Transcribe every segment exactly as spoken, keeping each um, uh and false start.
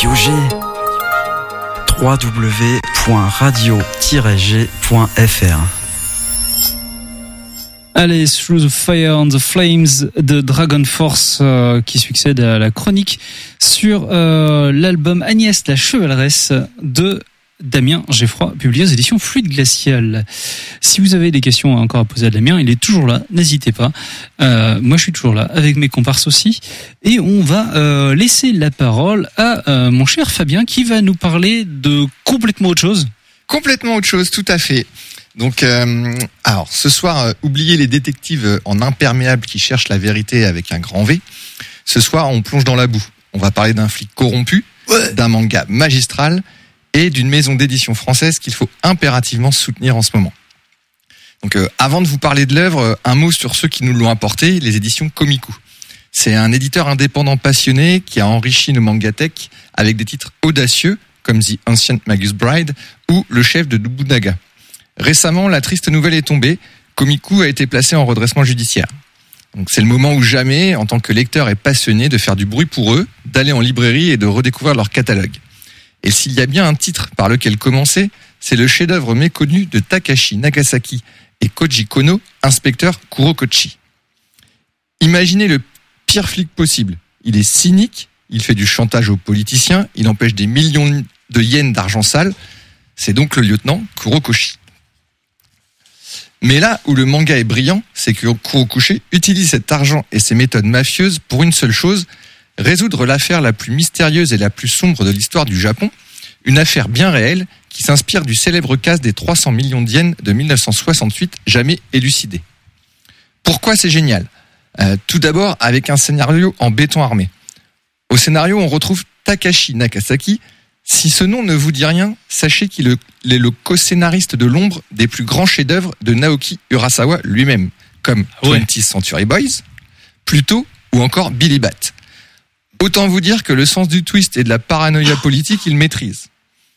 Radio G. w w w point radio tiret g point f r. Allez, Through the Fire and the Flames de Dragon Force euh, qui succède à la chronique sur euh, l'album Agnès la Chevaleresse de Damien Geffroy, publié aux éditions Fluide Glacial. Si vous avez des questions encore à poser à Damien, il est toujours là, n'hésitez pas. Euh, moi, je suis toujours là, avec mes comparses aussi. Et on va euh, laisser la parole à euh, mon cher Fabien, qui va nous parler de complètement autre chose. Complètement autre chose, tout à fait. Donc, euh, alors, ce soir, euh, oubliez les détectives en imperméable qui cherchent la vérité avec un grand V. Ce soir, on plonge dans la boue. On va parler d'un flic corrompu, ouais. d'un manga magistral, et d'une maison d'édition française qu'il faut impérativement soutenir en ce moment. Donc, euh, avant de vous parler de l'œuvre, euh, un mot sur ceux qui nous l'ont apporté, les éditions Komiku. C'est un éditeur indépendant passionné qui a enrichi nos mangatech avec des titres audacieux, comme The Ancient Magus Bride ou Le Chef de Nobunaga. Récemment, la triste nouvelle est tombée, Komiku a été placé en redressement judiciaire. Donc, c'est le moment ou jamais, en tant que lecteur et passionné, de faire du bruit pour eux, d'aller en librairie et de redécouvrir leur catalogue. Et s'il y a bien un titre par lequel commencer, c'est le chef-d'œuvre méconnu de Takashi Nagasaki et Koji Kono, inspecteur Kurokochi. Imaginez le pire flic possible. Il est cynique, il fait du chantage aux politiciens, il empêche des millions de yens d'argent sale. C'est donc le lieutenant Kurokochi. Mais là où le manga est brillant, c'est que Kurokochi utilise cet argent et ses méthodes mafieuses pour une seule chose: résoudre l'affaire la plus mystérieuse et la plus sombre de l'histoire du Japon, une affaire bien réelle qui s'inspire du célèbre cas des trois cents millions de yens de dix-neuf cent soixante-huit, jamais élucidé. Pourquoi c'est génial ? euh, Tout d'abord avec un scénario en béton armé. Au scénario, on retrouve Takashi Nagasaki. Si ce nom ne vous dit rien, sachez qu'il est le co-scénariste de l'ombre des plus grands chefs-d'œuvre de Naoki Urasawa lui-même, comme ouais. twentieth Century Boys, Pluto ou encore Billy Bat. Autant vous dire que le sens du twist et de la paranoïa politique, il maîtrise.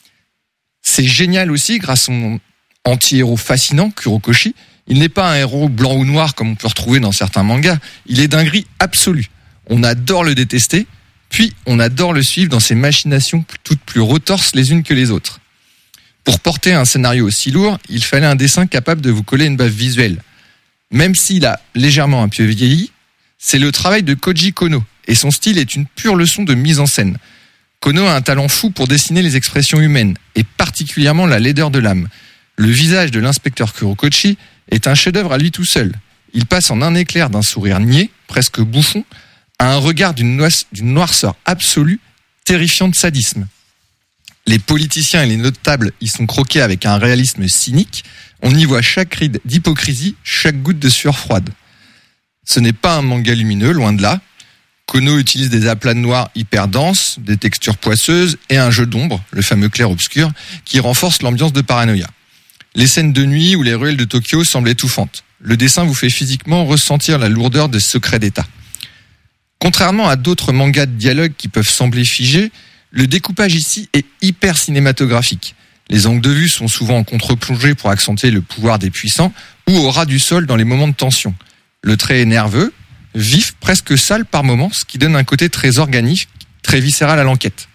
C'est génial aussi, grâce à son anti-héros fascinant, Kurokochi. Il n'est pas un héros blanc ou noir comme on peut retrouver dans certains mangas. Il est d'un gris absolu. On adore le détester, puis on adore le suivre dans ses machinations toutes plus retorses les unes que les autres. Pour porter un scénario aussi lourd, il fallait un dessin capable de vous coller une baffe visuelle. Même s'il a légèrement un peu vieilli, c'est le travail de Koji Kono, et son style est une pure leçon de mise en scène. Kono a un talent fou pour dessiner les expressions humaines, et particulièrement la laideur de l'âme. Le visage de l'inspecteur Kurokochi est un chef-d'œuvre à lui tout seul. Il passe en un éclair d'un sourire niais, presque bouffon, à un regard d'une, noisse, d'une noirceur absolue, terrifiant de sadisme. Les politiciens et les notables y sont croqués avec un réalisme cynique. On y voit chaque ride d'hypocrisie, chaque goutte de sueur froide. Ce n'est pas un manga lumineux, loin de là. Kono utilise des aplats de noir hyper denses, des textures poisseuses et un jeu d'ombre, le fameux clair-obscur, qui renforce l'ambiance de paranoïa. Les scènes de nuit ou les ruelles de Tokyo semblent étouffantes. Le dessin vous fait physiquement ressentir la lourdeur des secrets d'État. Contrairement à d'autres mangas de dialogue qui peuvent sembler figés, le découpage ici est hyper cinématographique. Les angles de vue sont souvent en contre-plongée pour accentuer le pouvoir des puissants ou au ras du sol dans les moments de tension. Le trait est nerveux, vif, presque sale par moments, ce qui donne un côté très organique, très viscéral à l'enquête.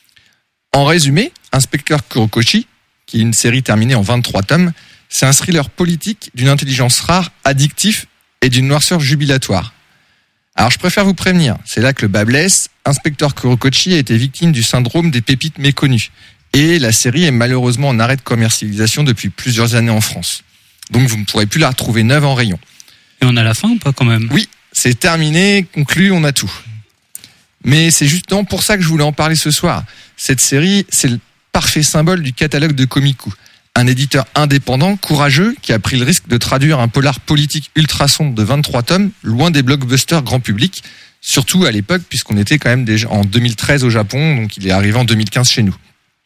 En résumé, Inspecteur Kurokochi, qui est une série terminée en vingt-trois tomes, c'est un thriller politique d'une intelligence rare, addictif et d'une noirceur jubilatoire. Alors je préfère vous prévenir, c'est là que le bas blesse. Inspecteur Kurokochi a été victime du syndrome des pépites méconnues. Et la série est malheureusement en arrêt de commercialisation depuis plusieurs années en France. Donc vous ne pourrez plus la retrouver neuve en rayon. Et on a la fin ou pas quand même ? Oui, c'est terminé, conclu, on a tout. Mais c'est justement pour ça que je voulais en parler ce soir. Cette série, c'est le parfait symbole du catalogue de Komiku. Un éditeur indépendant, courageux, qui a pris le risque de traduire un polar politique ultra sombre de vingt-trois tomes, loin des blockbusters grand public, surtout à l'époque, puisqu'on était quand même déjà en deux mille treize au Japon, donc il est arrivé en deux mille quinze chez nous.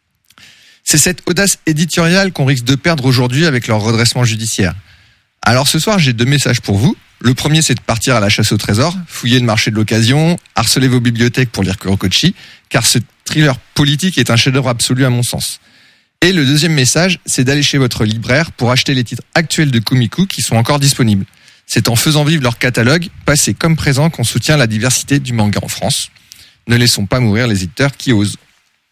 C'est cette audace éditoriale qu'on risque de perdre aujourd'hui avec leur redressement judiciaire. Alors ce soir, j'ai deux messages pour vous. Le premier, c'est de partir à la chasse au trésor, fouiller le marché de l'occasion, harceler vos bibliothèques pour lire Kurokochi, car ce thriller politique est un chef-d'œuvre absolu à mon sens. Et le deuxième message, c'est d'aller chez votre libraire pour acheter les titres actuels de Komiku qui sont encore disponibles. C'est en faisant vivre leur catalogue, passé comme présent, qu'on soutient la diversité du manga en France. Ne laissons pas mourir les éditeurs qui osent.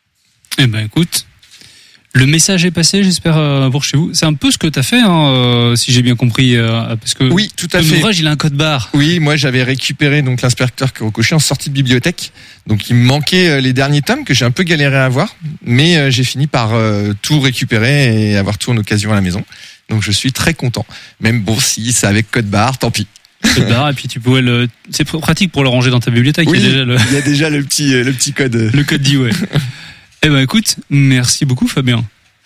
Eh ben écoute, le message est passé, j'espère, euh, pour chez vous. C'est un peu ce que tu as fait, hein, euh, si j'ai bien compris. Euh, parce que Oui, tout à ton fait. ouvrage, il a un code barre. Oui, moi j'avais récupéré donc l'inspecteur Kurokoshi en sortie de bibliothèque. Donc il me manquait euh, les derniers tomes que j'ai un peu galéré à avoir, mais euh, j'ai fini par euh, tout récupérer et avoir tout en occasion à la maison. Donc je suis très content. Même bon, si c'est avec code barre, tant pis. Code barre, et puis tu pouvais le. C'est pratique pour le ranger dans ta bibliothèque. Oui, il y a déjà le, il y a déjà le petit euh, le petit code. le code dit ouais. Eh ben écoute, merci beaucoup Fabien.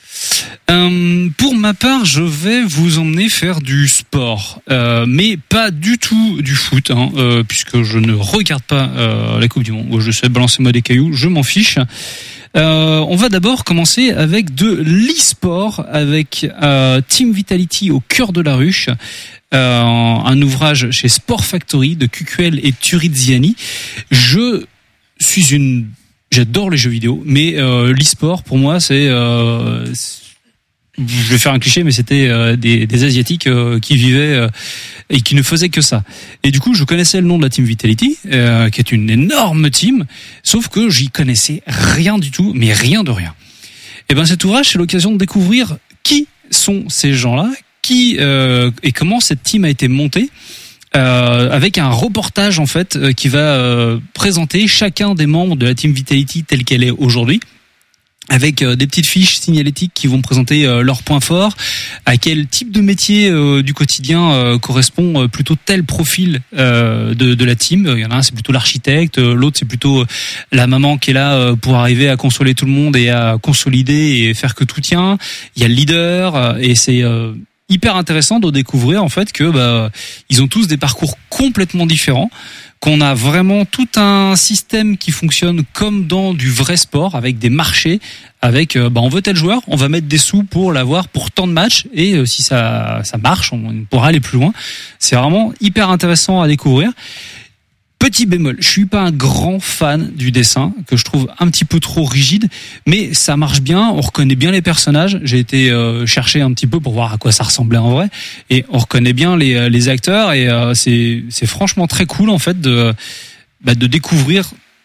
Euh, pour ma part, je vais vous emmener faire du sport, euh, mais pas du tout du foot, hein, euh, puisque je ne regarde pas euh, la Coupe du Monde. Je sais balancer moi des cailloux, je m'en fiche. Euh, on va d'abord commencer avec de l'e-sport, avec euh, Team Vitality au cœur de la ruche, euh, un ouvrage chez Sport Factory de Kukuel et Turiziani. Je suis une J'adore les jeux vidéo, mais euh, l'e-sport pour moi c'est, euh, c'est je vais faire un cliché, mais c'était euh, des, des asiatiques euh, qui vivaient euh, et qui ne faisaient que ça. Et du coup, je connaissais le nom de la Team Vitality, euh, qui est une énorme team, sauf que j'y connaissais rien du tout, mais rien de rien. Et ben cet ouvrage, c'est l'occasion de découvrir qui sont ces gens-là, qui euh, et comment cette team a été montée. Euh, avec un reportage en fait euh, qui va euh, présenter chacun des membres de la Team Vitality telle qu'elle est aujourd'hui, avec euh, des petites fiches signalétiques qui vont présenter euh, leurs points forts, à quel type de métier euh, du quotidien euh, correspond euh, plutôt tel profil euh, de, de la team. Il y en a un, c'est plutôt l'architecte, l'autre c'est plutôt la maman qui est là euh, pour arriver à consoler tout le monde et à consolider et faire que tout tient. Il y a le leader euh, et c'est euh, hyper intéressant de découvrir en fait que bah, ils ont tous des parcours complètement différents, qu'on a vraiment tout un système qui fonctionne comme dans du vrai sport, avec des marchés, avec bah, on veut tel joueur, on va mettre des sous pour l'avoir pour tant de matchs, et euh, si ça ça marche, on pourra aller plus loin. C'est vraiment hyper intéressant à découvrir. Petit bémol, je suis pas un grand fan du dessin, que je trouve un petit peu trop rigide, mais ça marche bien, on reconnaît bien les personnages. J'ai été euh, chercher un petit peu pour voir à quoi ça ressemblait en vrai, et on reconnaît bien les, les acteurs, et euh, c'est, c'est franchement très cool en fait de, bah, de découvrir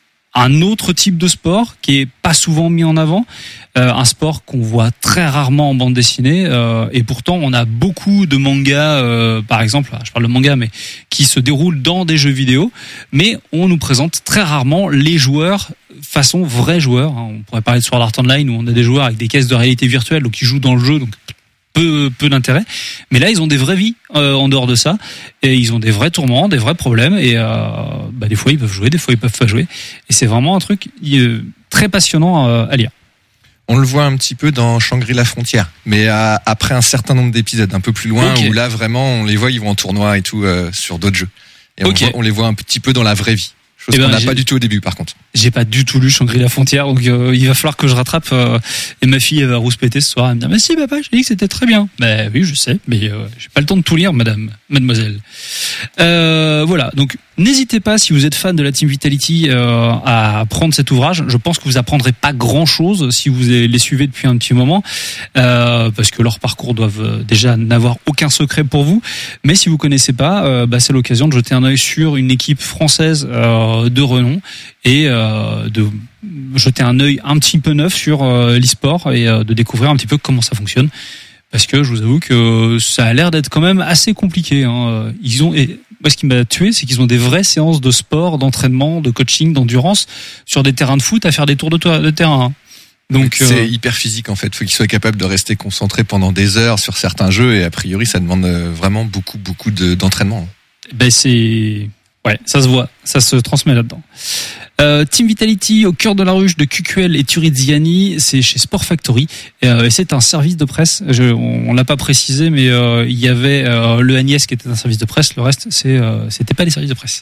un autre type de sport qui est pas souvent mis en avant, euh, un sport qu'on voit très rarement en bande dessinée, euh, et pourtant on a beaucoup de mangas, euh, par exemple, je parle de manga, mais qui se déroulent dans des jeux vidéo, mais on nous présente très rarement les joueurs façon vrais joueurs. On pourrait parler de Sword Art Online où on a des joueurs avec des caisses de réalité virtuelle, donc qui jouent dans le jeu, donc peu peu d'intérêt, mais là ils ont des vraies vies euh, en dehors de ça, et ils ont des vrais tourments, des vrais problèmes, et euh, bah, des fois ils peuvent jouer, des fois ils peuvent pas jouer, et c'est vraiment un truc euh, très passionnant euh, à lire. On le voit un petit peu dans Shangri-La Frontière, mais à, après un certain nombre d'épisodes, un peu plus loin, okay. Où là vraiment on les voit, ils vont en tournoi et tout euh, sur d'autres jeux, et on, okay. voit, on les voit un petit peu dans la vraie vie. Chose eh ben, qu'on n'a pas du tout au début, par contre. J'ai pas du tout lu Shangri-La Frontière, donc euh, il va falloir que je rattrape. Euh, et ma fille, elle va rouspéter ce soir. Elle me dit, mais si, papa, j'ai dit que c'était très bien. Ben oui, je sais, mais euh, j'ai pas le temps de tout lire, madame, mademoiselle. Euh, voilà, donc n'hésitez pas, si vous êtes fan de la Team Vitality, euh, à prendre cet ouvrage. Je pense que vous apprendrez pas grand-chose si vous les suivez depuis un petit moment, euh, parce que leurs parcours doivent déjà n'avoir aucun secret pour vous. Mais si vous connaissez pas, euh, bah, c'est l'occasion de jeter un œil sur une équipe française euh, de renom, et euh, de jeter un œil un petit peu neuf sur euh, l'e-sport, et euh, de découvrir un petit peu comment ça fonctionne, parce que je vous avoue que ça a l'air d'être quand même assez compliqué, hein. Ils ont, et moi ce qui m'a tué, c'est qu'ils ont des vraies séances de sport, d'entraînement, de coaching, d'endurance sur des terrains de foot à faire des tours de, to- de terrain, hein. Donc c'est euh, hyper physique en fait, faut qu'ils soient capables de rester concentrés pendant des heures sur certains jeux, et a priori ça demande vraiment beaucoup beaucoup de, d'entraînement. Ben c'est ouais, ça se voit, ça se transmet là-dedans. Euh, Team Vitality au cœur de la ruche de Kukuel et Turiziani, c'est chez Sport Factory, et, euh, et c'est un service de presse. Je, on, on l'a pas précisé, mais euh, il y avait euh, le Agnès qui était un service de presse. Le reste, c'est euh, c'était pas les services de presse.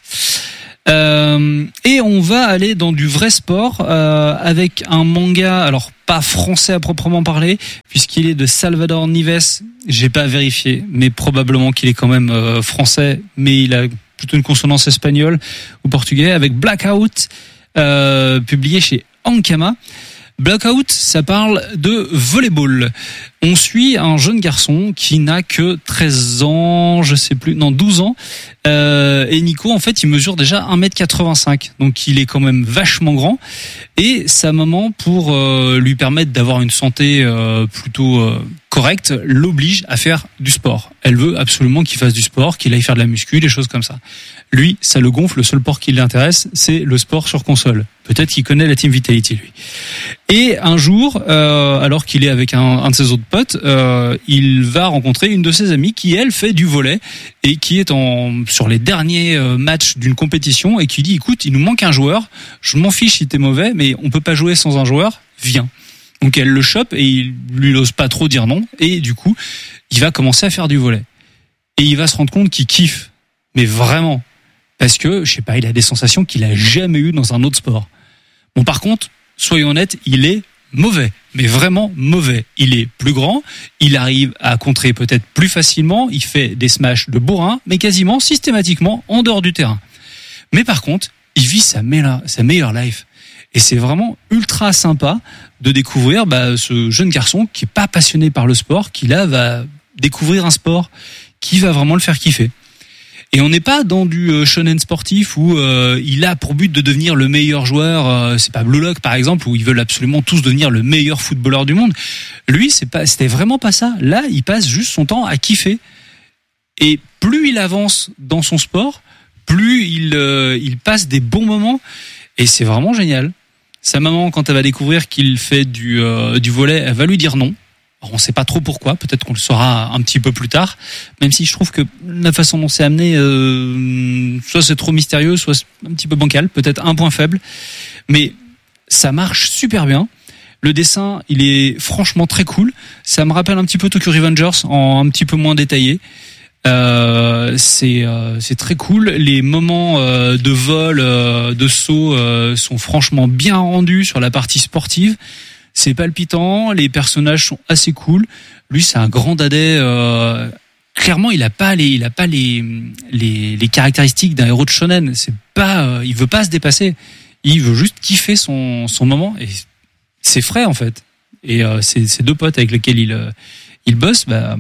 Euh, et on va aller dans du vrai sport euh, avec un manga, alors pas français à proprement parler, puisqu'il est de Salvador Nives. J'ai pas vérifié, mais probablement qu'il est quand même euh, français, mais il a plutôt une consonance espagnole ou portugais, avec Blackout, euh, publié chez Ankama. Blackout, ça parle de volleyball. On suit un jeune garçon qui n'a que treize ans, je sais plus, non douze ans. Euh, et Nico, en fait, il mesure déjà un mètre quatre-vingt-cinq. Donc il est quand même vachement grand. Et sa maman, pour euh, lui permettre d'avoir une santé euh, plutôt euh, correcte, l'oblige à faire du sport. Elle veut absolument qu'il fasse du sport, qu'il aille faire de la muscu, des choses comme ça. Lui, ça le gonfle, le seul sport qui l'intéresse, c'est le sport sur console. Peut-être qu'il connaît la Team Vitality, lui. Et un jour, euh, alors qu'il est avec un, un de ses autres potes, euh, il va rencontrer une de ses amies qui, elle, fait du volley et qui est en sur les derniers matchs d'une compétition et qui dit, écoute, il nous manque un joueur, je m'en fiche si t'es mauvais, mais on peut pas jouer sans un joueur, viens. Donc elle le chope et il lui n'ose pas trop dire non, et du coup, il va commencer à faire du volley. Et il va se rendre compte qu'il kiffe, mais vraiment. Parce que, je sais pas, il a des sensations qu'il a jamais eues dans un autre sport. Bon, par contre, soyons honnêtes, il est mauvais, mais vraiment mauvais. Il est plus grand, il arrive à contrer peut-être plus facilement, il fait des smashs de bourrin, mais quasiment systématiquement en dehors du terrain. Mais par contre, il vit sa meilleure, sa meilleure life. Et c'est vraiment ultra sympa de découvrir bah, ce jeune garçon qui est pas passionné par le sport, qui là va découvrir un sport qui va vraiment le faire kiffer. Et on n'est pas dans du euh, shonen sportif où euh, il a pour but de devenir le meilleur joueur. Euh, c'est pas Blue Lock par exemple où ils veulent absolument tous devenir le meilleur footballeur du monde. Lui, c'est pas, c'était vraiment pas ça. Là, il passe juste son temps à kiffer. Et plus il avance dans son sport, plus il euh, il passe des bons moments. Et c'est vraiment génial. Sa maman, quand elle va découvrir qu'il fait du euh, du volley, elle va lui dire non. Alors, on ne sait pas trop pourquoi, peut-être qu'on le saura un petit peu plus tard, même si je trouve que la façon dont c'est amené, euh, soit c'est trop mystérieux, soit c'est un petit peu bancal, peut-être un point faible, mais ça marche super bien. Le dessin, il est franchement très cool, ça me rappelle un petit peu Tokyo Revengers, en un petit peu moins détaillé. Euh, c'est euh, c'est très cool. Les moments euh, de vol, euh, de saut euh, sont franchement bien rendus sur la partie sportive. C'est palpitant, les personnages sont assez cool. Lui, c'est un grand dadais. Euh, clairement, il a pas les, il a pas les, les, les caractéristiques d'un héros de shonen. C'est pas, euh, il veut pas se dépasser. Il veut juste kiffer son, son moment. Et c'est frais en fait. Et euh, ces, ces deux potes avec lesquels il, euh, il bosse, bah,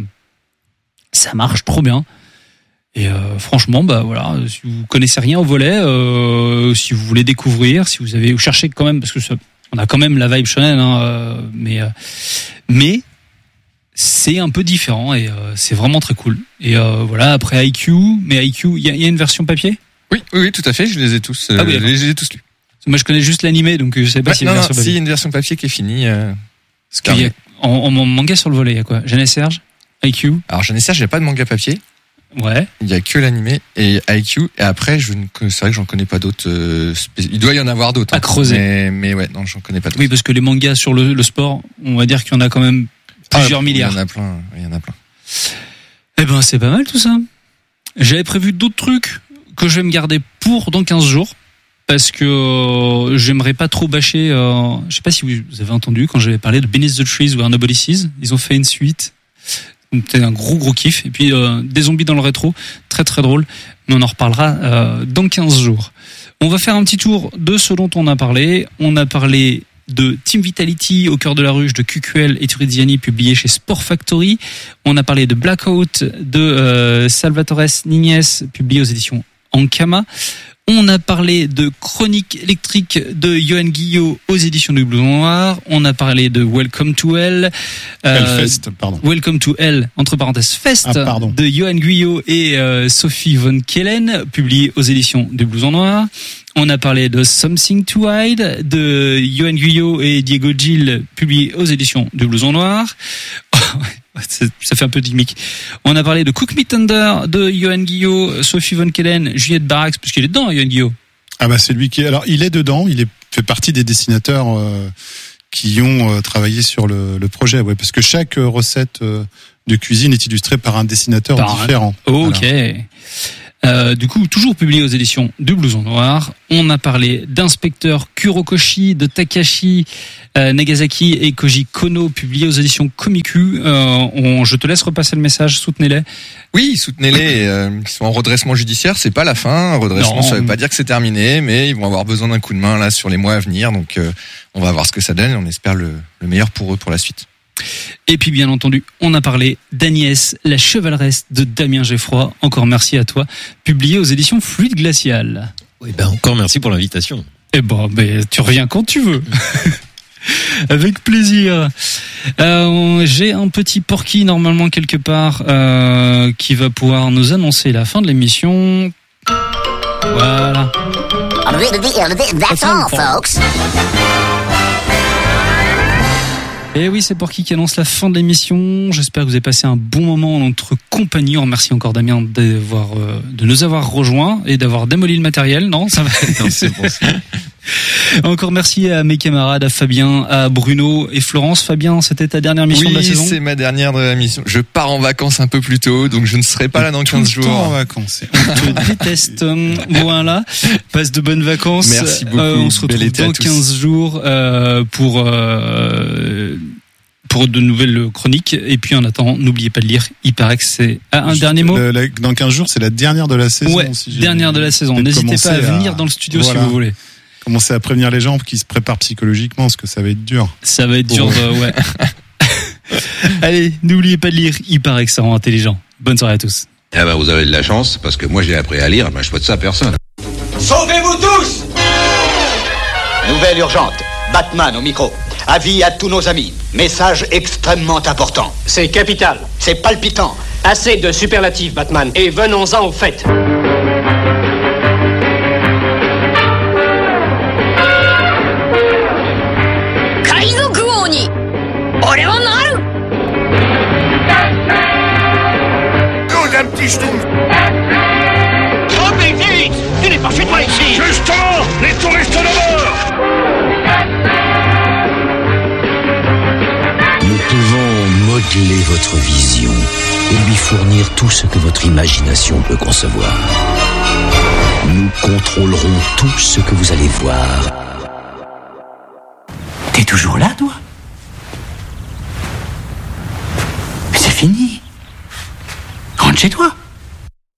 ça marche trop bien. Et euh, franchement, bah voilà, si vous connaissez rien au volley, euh, si vous voulez découvrir, si vous avez, vous cherchez quand même, parce que ça, on a quand même la vibe shonen, hein, euh, mais euh, mais c'est un peu différent et euh, c'est vraiment très cool. Et euh, voilà, après I Q, mais I Q, il y, y a une version papier ? Oui, oui, oui, tout à fait. Je les ai tous, euh, ah oui, je les ai tous lus. Moi, je connais juste l'animé, donc je sais pas ouais, s'il y a une non, version non, papier. Si, une version papier qui est finie. Euh, Parce qu'il y a en, en manga sur le volet, il y a quoi ? Jeanne et Serge, I Q. Alors Jeanne et Serge, j'ai pas de manga papier. Ouais. Il y a que l'animé et I Q, et après je ne c'est vrai que j'en connais pas d'autres. Euh, spé... Il doit y en avoir d'autres. À hein, creuser. Mais, mais ouais, non, j'en connais pas d'autres. Oui, parce que les mangas sur le, le sport, on va dire qu'il y en a quand même plusieurs ah, milliards. Il y en a plein. Il y en a plein. Eh ben, c'est pas mal tout ça. J'avais prévu d'autres trucs que je vais me garder pour dans quinze jours. Parce que euh, j'aimerais pas trop bâcher. Euh, je sais pas si vous avez entendu quand j'avais parlé de Beneath the Trees Where Nobody Sees. Ils ont fait une suite. C'était un gros gros kiff. Et puis euh, des zombies dans le rétro, très très drôle. Mais on en reparlera euh, dans quinze jours. On va faire un petit tour de ce dont on a parlé. On a parlé de Team Vitality au cœur de la ruche de Q Q L et Turiziani, publié chez Sport Factory. On a parlé de Blackout de euh, Salvatore Niguez, publié aux éditions Ankama. On a parlé de Chronique électrique de Yoann Guillot aux éditions du Blouson Noir. On a parlé de Welcome to Hell. Euh, Hellfest, pardon. Welcome to Hell, entre parenthèses, Fest, ah, de Yoann Guillot et euh, Sophie von Kellen, publié aux éditions du Blouson Noir. On a parlé de Something to Hide de Yoann Guillot et Diego Gil, publié aux éditions du Blouson Noir. Ça fait un peu de gimmick. On a parlé de Cook Me Thunder de Yoann Guillot, Sophie von Kellen, Juliette Barrax, parce qu'il est dedans, Yoann Guillot. Ah bah c'est lui qui est. Alors il est dedans, il est fait partie des dessinateurs euh, qui ont euh, travaillé sur le, le projet, ouais, parce que chaque euh, recette euh, de cuisine est illustrée par un dessinateur par différent. Un... Ok. Voilà. Euh, du coup, toujours publié aux éditions du Blouson Noir. On a parlé d'inspecteur Kurokoshi, de Takashi euh, Nagasaki et Koji Kono, publié aux éditions Komiku. Euh, on, je te laisse repasser le message, soutenez-les. Oui, soutenez-les. Euh, ils sont en redressement judiciaire, c'est pas la fin. Un redressement, Non. ça veut pas dire que c'est terminé, mais ils vont avoir besoin d'un coup de main là sur les mois à venir. Donc, euh, on va voir ce que ça donne et on espère le, le meilleur pour eux pour la suite. Et puis bien entendu, on a parlé d'Agnès, la chevaleresse de Damien Geffroy. Encore merci à toi, publié aux éditions Fluide Glacial. Oui, ben encore merci pour l'invitation. Eh ben, ben tu reviens quand tu veux. Avec plaisir. Euh, j'ai un petit Porky normalement quelque part euh, qui va pouvoir nous annoncer la fin de l'émission. Voilà. That's all, folks. Et oui, c'est Porky qui annonce la fin de l'émission. J'espère que vous avez passé un bon moment en notre compagnie. On remercie encore Damien d'avoir, euh, de nous avoir rejoints et d'avoir démoli le matériel. Non, ça va. Non, c'est bon. Encore merci à mes camarades, à Fabien, à Bruno et Florence. Fabien, c'était ta dernière mission oui, de la saison. Oui, c'est ma dernière de la mission. Je pars en vacances un peu plus tôt, donc je ne serai pas là dans quinze jours. En vacances. On te déteste. Voilà. Passe de bonnes vacances. Merci beaucoup. Euh, on se retrouve dans quinze jours euh, pour euh, pour de nouvelles chroniques. Et puis en attendant, n'oubliez pas de lire. Il paraît que c'est ah, un Juste dernier mot. Le, la, dans quinze jours, c'est la dernière de la saison. Ouais, si dernière de la saison. N'hésitez pas à venir à... dans le studio voilà. si vous voulez. Commencez à prévenir les gens qui se préparent psychologiquement, parce que ça va être dur. Ça va être dur, de, ouais. Allez, n'oubliez pas de lire. Il paraît que ça rend intelligent. Bonne soirée à tous. Eh ben, vous avez de la chance, parce que moi j'ai appris à lire, ben, je souhaite ça à personne. Sauvez-vous tous! Nouvelle urgente. Batman au micro. Avis à tous nos amis. Message extrêmement important. C'est capital. C'est palpitant. Assez de superlatifs, Batman. Et venons-en au fait. Un petit schtroumpf. Oh, mais vite! Tu n'es pas chez toi ici! Justement! Les touristes de bord! Nous pouvons modeler votre vision et lui fournir tout ce que votre imagination peut concevoir. Nous contrôlerons tout ce que vous allez voir. T'es toujours là, toi? Mais c'est fini. Rentre chez toi.